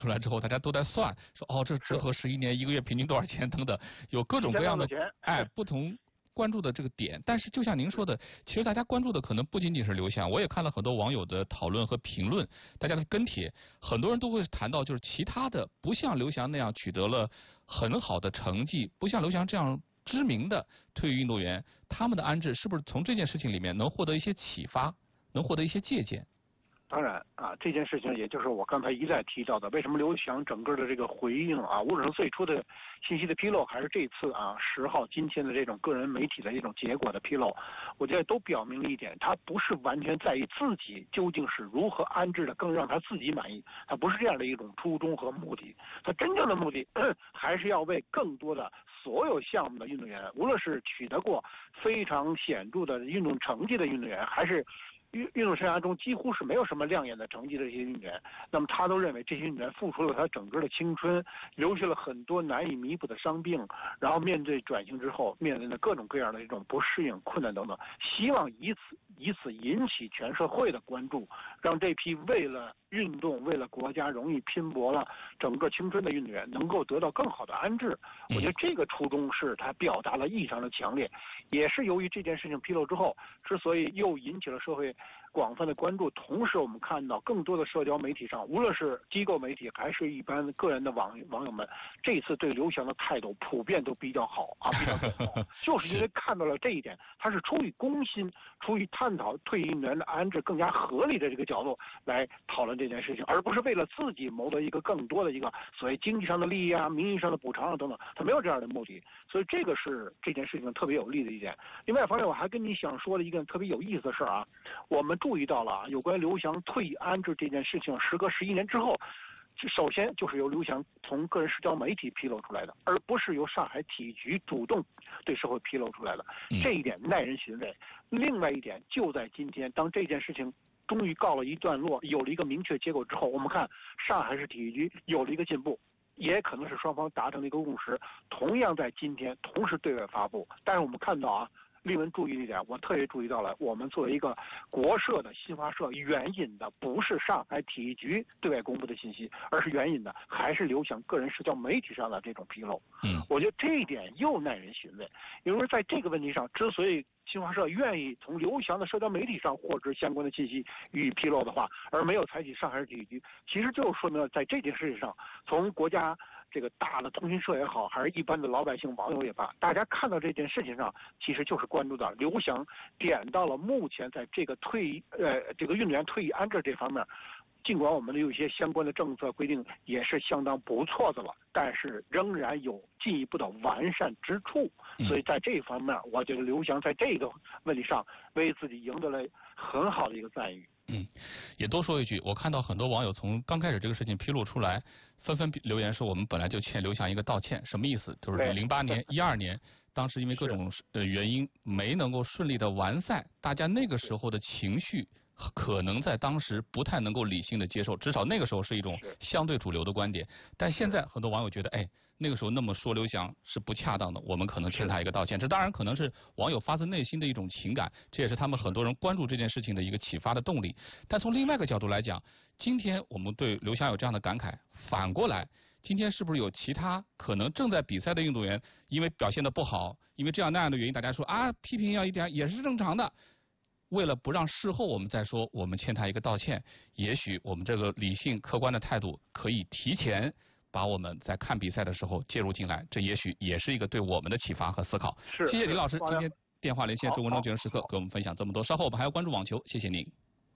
出来之后，大家都在算，说哦，这折合11年1个月平均多少钱等等，有各种各样的不同关注的这个点。但是就像您说的，其实大家关注的可能不仅仅是刘翔，我也看了很多网友的讨论和评论，大家的跟帖，很多人都会谈到就是其他的不像刘翔那样取得了很好的成绩，不像刘翔这样知名的退役运动员，他们的安置是不是从这件事情里面能获得一些启发，能获得一些借鉴？ 当然啊，这件事情也就是我刚才一再提到的，为什么刘翔整个的这个回应啊，无论是最初的信息的披露，还是这次啊10号今天的这种个人媒体的这种结果的披露，我觉得都表明了一点，他不是完全在意自己究竟是如何安置的更让他自己满意，他不是这样的一种初衷和目的，他真正的目的还是要为更多的所有项目的运动员，无论是取得过非常显著的运动成绩的运动员，还是运动生涯中几乎是没有什么亮眼的成绩的这些运动员，那么他都认为这些运动员付出了他整个的青春，留下了很多难以弥补的伤病，然后面对转型之后面临的各种各样的这种不适应、困难等等，希望以此引起全社会的关注，让这批为了运动、为了国家荣誉拼搏了整个青春的运动员能够得到更好的安置。我觉得这个初衷是他表达了异常的强烈，也是由于这件事情披露之后，之所以又引起了社会广泛的关注，同时我们看到更多的社交媒体上，无论是机构媒体还是一般个人的网友们，这次对刘翔的态度普遍都比较好啊，比较好，就是因为看到了这一点，他是出于公心，出于探讨退役运动员的安置更加合理的这个角度来讨论这件事情，而不是为了自己谋得一个更多的一个所谓经济上的利益啊、名义上的补偿啊等等，他没有这样的目的，所以这个是这件事情特别有利的一点。另外一方面，我还跟你想说的一个特别有意思的事啊，我们注意到了有关刘翔退役安置这件事情，时隔11年之后，首先就是由刘翔从个人社交媒体披露出来的，而不是由上海体育局主动对社会披露出来的，这一点耐人寻味。另外一点，就在今天，当这件事情终于告了一段落，有了一个明确结果之后，我们看上海市体育局有了一个进步，也可能是双方达成的一个共识，同样在今天同时对外发布。但是我们看到啊，令人注意一点，我特别注意到了，我们作为一个国社的新华社援引的不是上海体育局对外公布的信息，而是援引的还是刘翔个人社交媒体上的这种披露。我觉得这一点又耐人寻味，因为在这个问题上，之所以新华社愿意从刘翔的社交媒体上获知相关的信息予以披露的话，而没有采取上海市体育局，其实就说明了在这件事情上，从国家这个大的通讯社也好，还是一般的老百姓网友也罢，大家看到这件事情上，其实就是关注到刘翔点到了目前在这个这个运动员退役安置这方面，尽管我们有一些相关的政策规定也是相当不错的了，但是仍然有进一步的完善之处。所以在这一方面，我觉得刘翔在这个问题上为自己赢得了很好的一个赞誉。 也多说一句，我看到很多网友从刚开始这个事情披露出来，纷纷留言说我们本来就欠刘翔一个道歉，什么意思？就是08年、12年，当时因为各种原因没能够顺利的完赛，大家那个时候的情绪可能在当时不太能够理性的接受，至少那个时候是一种相对主流的观点。但现在很多网友觉得，那个时候那么说刘翔是不恰当的，我们可能欠他一个道歉。这当然可能是网友发自内心的一种情感，这也是他们很多人关注这件事情的一个启发的动力。但从另外一个角度来讲，今天我们对刘翔有这样的感慨，反过来，今天是不是有其他可能正在比赛的运动员，因为表现的不好，因为这样那样的原因，大家说啊，批评要一点也是正常的。为了不让事后我们再说我们欠他一个道歉，也许我们这个理性客观的态度可以提前把我们在看比赛的时候介入进来，这也许也是一个对我们的启发和思考。谢谢李老师今天电话连线中国中决胜时刻给我们分享这么多，稍后我们还要关注网球，谢谢您。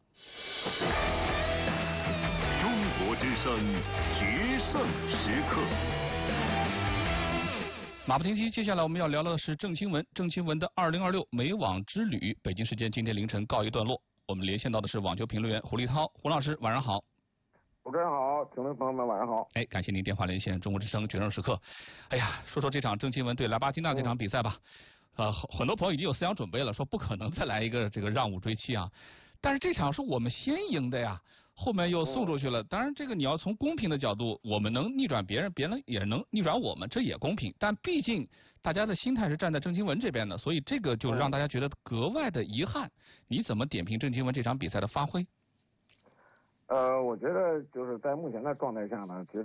中国之声决胜时刻。 马不停蹄，接下来我们要聊的是郑钦文。郑钦文的2026美网之旅，北京时间今天凌晨告一段落。我们连线到的是网球评论员胡立涛，胡老师晚上好。 主持人好，听众朋友们晚上好。 感谢您电话连线中国之声决胜时刻。说这场郑钦文对莱巴金纳这场比赛吧。很多朋友已经有思想准备了，说不可能再来一个这个让五追七啊。但是这场是我们先赢的呀，后面又送出去了。当然，这个你要从公平的角度，我们能逆转别人，别人也能逆转我们，这也公平。但毕竟大家的心态是站在郑钦文这边的，所以这个就让大家觉得格外的遗憾。你怎么点评郑钦文这场比赛的发挥？ 我觉得就是在目前的状态下呢，其实。